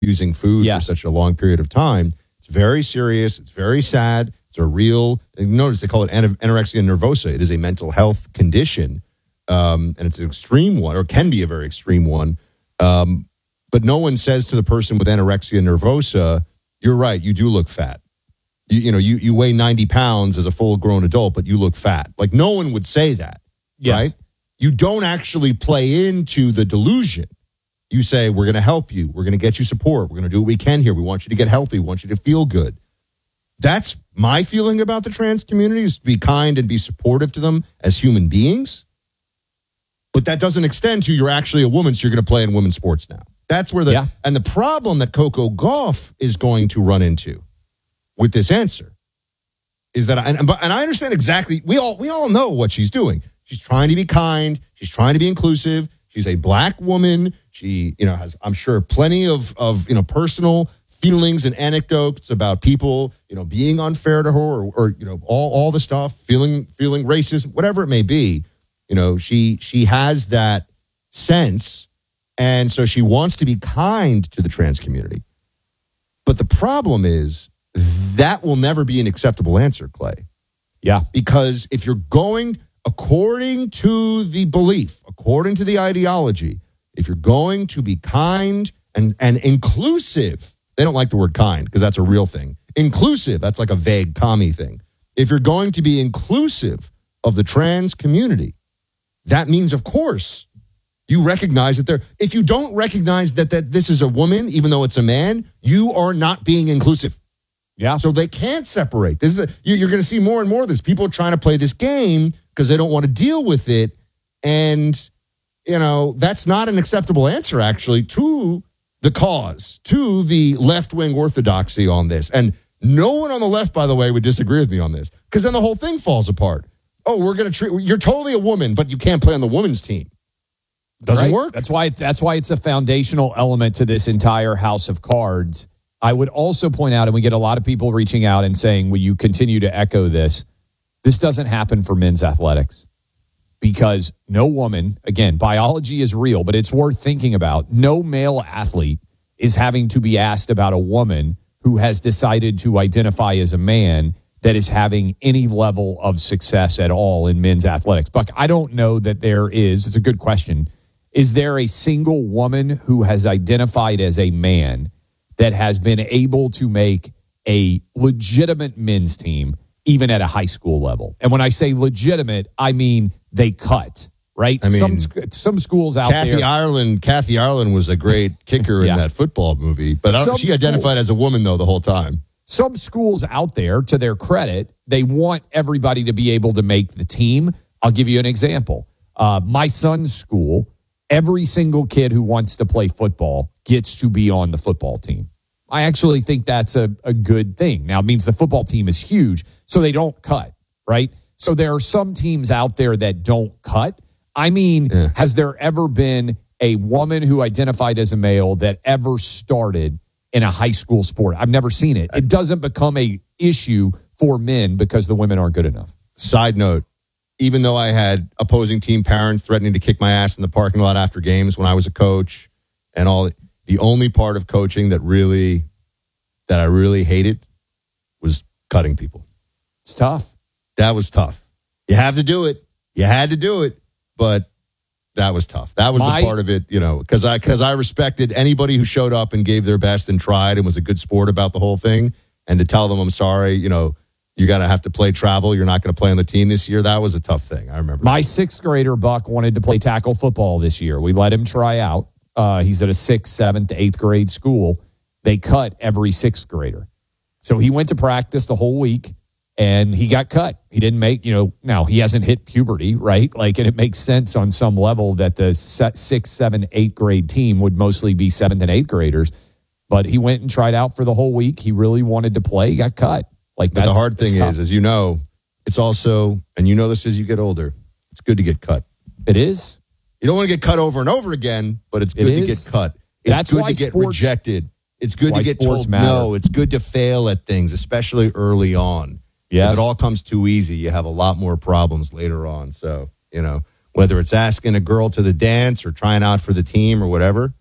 using food for such a long period of time. It's very serious. It's very sad. It's a real, notice they call it anorexia nervosa. It is a mental health condition, and it's an extreme one, or can be a very extreme one. But no one says to the person with anorexia nervosa, you're right, you do look fat. You weigh 90 pounds as a full-grown adult, but you look fat. Like, no one would say that, right? You don't actually play into the delusion. You say, we're going to help you. We're going to get you support. We're going to do what we can here. We want you to get healthy. We want you to feel good. That's my feeling about the trans community, is to be kind and be supportive to them as human beings. But that doesn't extend to you're actually a woman, so you're going to play in women's sports now. That's where and the problem that Coco Gauff is going to run into with this answer is that, and I understand exactly, we all know what she's doing. She's trying to be kind. She's trying to be inclusive. She's a black woman. She, has, I'm sure, plenty of personal feelings and anecdotes about people, being unfair to her or all the stuff, feeling racist, whatever it may be. She has that sense, and so she wants to be kind to the trans community. But the problem is that will never be an acceptable answer, Clay. Yeah. Because if you're going according to the belief, according to the ideology, if you're going to be kind and inclusive, they don't like the word kind because that's a real thing. Inclusive, that's like a vague commie thing. If you're going to be inclusive of the trans community, that means, of course, you recognize that if you don't recognize that this is a woman, even though it's a man, you are not being inclusive. Yeah. So they can't separate. You're going to see more and more of this. People are trying to play this game because they don't want to deal with it. And, that's not an acceptable answer, actually, to the cause, to the left-wing orthodoxy on this. And no one on the left, by the way, would disagree with me on this, because then the whole thing falls apart. Oh, you're totally a woman, but you can't play on the women's team. Doesn't work. That's why it's a foundational element to this entire house of cards. I would also point out, and we get a lot of people reaching out and saying, will you continue to echo this? This doesn't happen for men's athletics, because no woman, again, biology is real, but it's worth thinking about. No male athlete is having to be asked about a woman who has decided to identify as a man that is having any level of success at all in men's athletics. Buck, I don't know that there is. It's a good question. Is there a single woman who has identified as a man that has been able to make a legitimate men's team, even at a high school level? And when I say legitimate, I mean they cut, right? I mean, some schools out there. Kathy Ireland was a great kicker in that football movie, but she identified as a woman, though, the whole time. Some schools out there, to their credit, they want everybody to be able to make the team. I'll give you an example. My son's school, every single kid who wants to play football gets to be on the football team. I actually think that's a good thing. Now, it means the football team is huge, so they don't cut, right? So there are some teams out there that don't cut. I mean, has there ever been a woman who identified as a male that ever started in a high school sport? I've never seen it. It doesn't become a issue for men because the women aren't good enough. Side note, even though I had opposing team parents threatening to kick my ass in the parking lot after games when I was a coach and all, the only part of coaching that I really hated was cutting people. It's tough. That was tough. You have to do it. You had to do it, but that was tough. That was the part of it, because I respected anybody who showed up and gave their best and tried and was a good sport about the whole thing. And to tell them, I'm sorry, you're going to have to play travel. You're not going to play on the team this year. That was a tough thing. I remember. My sixth grader, Buck, wanted to play tackle football this year. We let him try out. He's at a 6th, 7th, 8th grade school. They cut every sixth grader. So he went to practice the whole week. And he got cut. He didn't make, now he hasn't hit puberty, right? And it makes sense on some level that the 6th, 7th, 8th grade team would mostly be 7th and 8th graders. But he went and tried out for the whole week. He really wanted to play. He got cut. But the hard thing is, as you know, it's also, and you know this as you get older, it's good to get cut. It is. You don't want to get cut over and over again, but it's good to get cut. It's good to get rejected. It's good to get told no. It's good to fail at things, especially early on. Yes. If it all comes too easy, you have a lot more problems later on. So, whether it's asking a girl to the dance or trying out for the team or whatever,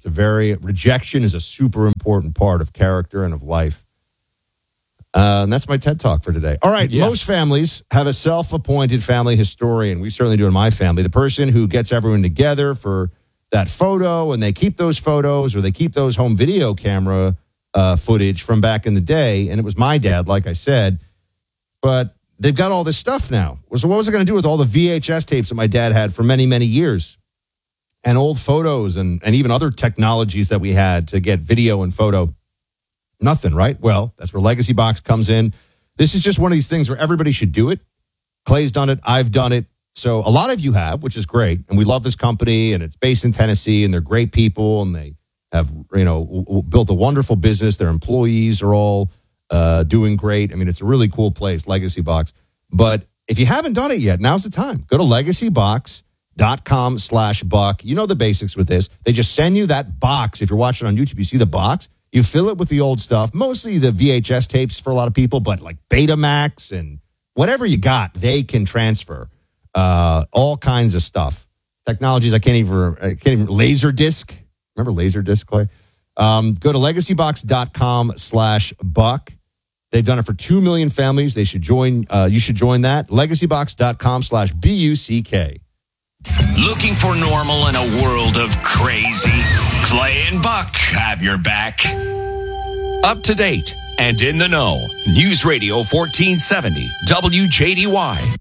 Rejection is a super important part of character and of life. And that's my TED Talk for today. All right. Yes. Most families have a self-appointed family historian. We certainly do in my family. The person who gets everyone together for that photo, and they keep those photos or they keep those home video camera footage from back in the day. And it was my dad, like I said. But they've got all this stuff now. So what was I going to do with all the VHS tapes that my dad had for many, many years? And old photos and even other technologies that we had to get video and photo. Nothing, right? Well, that's where Legacy Box comes in. This is just one of these things where everybody should do it. Clay's done it. I've done it. So a lot of you have, which is great. And we love this company, and it's based in Tennessee, and they're great people, and they have, built a wonderful business. Their employees are all doing great. I mean, it's a really cool place, Legacy Box. But if you haven't done it yet, now's the time. Go to legacybox.com/buck. You know the basics with this. They just send you that box. If you're watching on YouTube, you see the box. You fill it with the old stuff, mostly the VHS tapes for a lot of people, but like Betamax and whatever you got, they can transfer all kinds of stuff. Technologies I can't even Laserdisc. Remember Laserdisc, Clay? Go to legacybox.com/buck. They've done it for 2 million families. They should join. You should join that. Legacybox.com/BUCK. Looking for normal in a world of crazy? Clay and Buck have your back. Up to date and in the know. News Radio 1470 WJDY.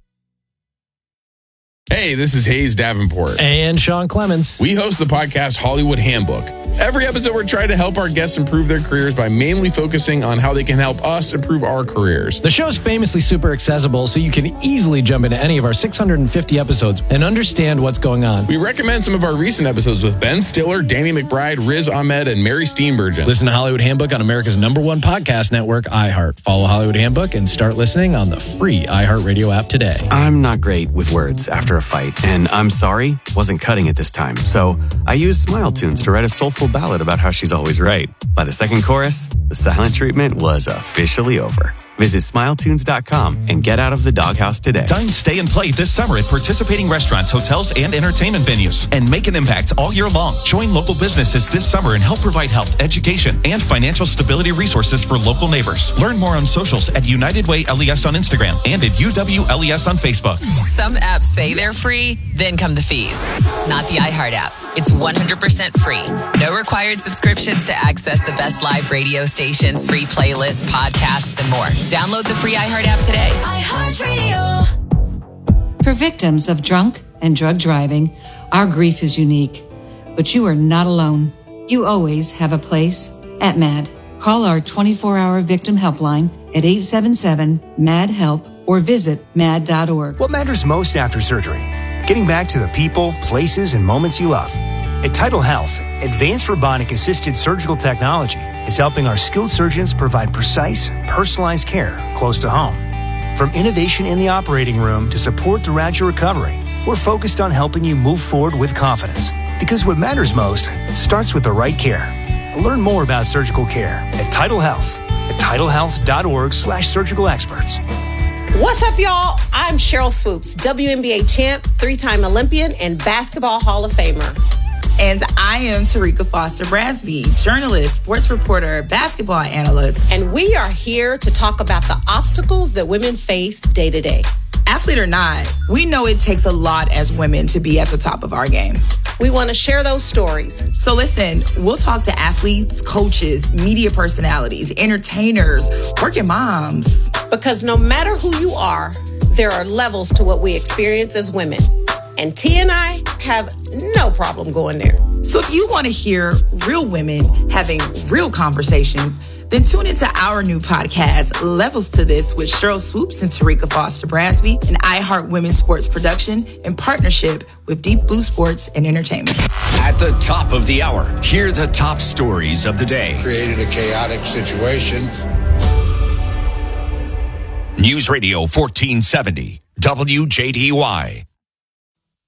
Hey, this is Hayes Davenport. And Sean Clemens. We host the podcast Hollywood Handbook. Every episode, we're trying to help our guests improve their careers by mainly focusing on how they can help us improve our careers. The show is famously super accessible, so you can easily jump into any of our 650 episodes and understand what's going on. We recommend some of our recent episodes with Ben Stiller, Danny McBride, Riz Ahmed, and Mary Steenburgen. Listen to Hollywood Handbook on America's #1 podcast network, iHeart. Follow Hollywood Handbook and start listening on the free iHeartRadio app today. I'm not great with words after a fight, and I'm sorry wasn't cutting it this time. So I used Smile Tunes to write a soulful ballad about how she's always right. By the second chorus, the silent treatment was officially over. Visit SmileTunes.com and get out of the doghouse today. Dine, stay, and play this summer at participating restaurants, hotels, and entertainment venues. And make an impact all year long. Join local businesses this summer and help provide health, education, and financial stability resources for local neighbors. Learn more on socials at United Way LES on Instagram and at UWLES on Facebook. Some apps say they're free, then come the fees. Not the iHeart app. It's 100% free. No required subscriptions to access the best live radio stations, free playlists, podcasts, and more. Download the free iHeart app today. iHeartRadio. For victims of drunk and drug driving, our grief is unique. But you are not alone. You always have a place at MAD. Call our 24-hour victim helpline at 877-MAD-HELP or visit mad.org. What matters most after surgery? Getting back to the people, places, and moments you love. At Tidal Health, advanced robotic-assisted surgical technology is helping our skilled surgeons provide precise, personalized care close to home. From innovation in the operating room to support throughout your recovery, we're focused on helping you move forward with confidence. Because what matters most starts with the right care. Learn more about surgical care at Tidal Health at tidalhealth.org/surgical experts. What's up, y'all? I'm Cheryl Swoops, WNBA champ, 3-time Olympian, and Basketball Hall of Famer. And I am Tarika Foster Brasby, journalist, sports reporter, basketball analyst. And we are here to talk about the obstacles that women face day to day. Athlete or not, we know it takes a lot as women to be at the top of our game. We want to share those stories. So listen, we'll talk to athletes, coaches, media personalities, entertainers, working moms. Because no matter who you are, there are levels to what we experience as women. And T and I have no problem going there. So if you want to hear real women having real conversations, then tune into our new podcast, Levels to This, with Cheryl Swoops and Tarika Foster Brasby, an iHeart Women's Sports production in partnership with Deep Blue Sports and Entertainment. At the top of the hour, hear the top stories of the day. Created a chaotic situation. News Radio 1470, WJDY.